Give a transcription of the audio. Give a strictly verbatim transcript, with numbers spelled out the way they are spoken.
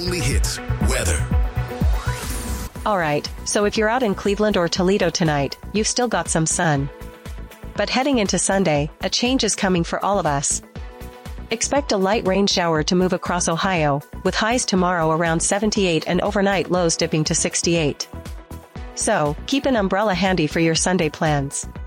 only hits, weather. Alright, so if you're out in Cleveland or Toledo tonight, you've still got some sun. But heading into Sunday, a change is coming for all of us. Expect a light rain shower to move across Ohio, with highs tomorrow around seventy-eight and overnight lows dipping to sixty-eight. So, keep an umbrella handy for your Sunday plans.